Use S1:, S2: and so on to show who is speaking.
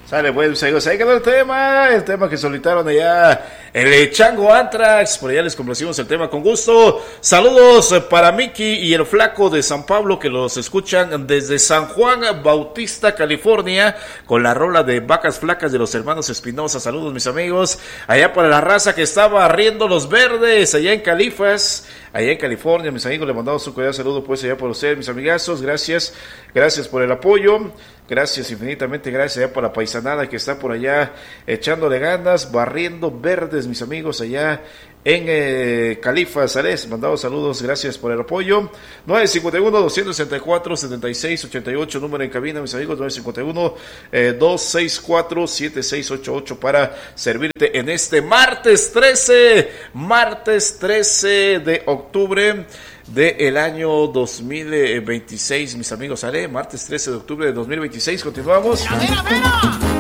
S1: Sale, pues, amigos, ahí quedó el tema que solicitaron allá el Chango Antrax, por allá les complacimos el tema con gusto. Saludos para Miki y el Flaco de San Pablo, que los escuchan desde San Juan Bautista, California, con la rola de Vacas Flacas de los hermanos Espinosa. Saludos, mis amigos, allá para la raza que estaba arriendo los verdes, allá en Califas, allá en California, mis amigos, le mandamos un cordial saludo pues allá por ustedes, mis amigazos, gracias por el apoyo. Gracias, infinitamente gracias allá para la paisanada que está por allá echándole ganas, barriendo verdes, mis amigos, allá en Califas, Ares. Mandamos saludos, gracias por el apoyo. 951-264-7688, número en cabina, mis amigos, 951-264-7688 para servirte en este martes 13 de octubre del año 2026, mis amigos. Martes 13 de octubre de 2026, continuamos.
S2: ¡Mira, mira!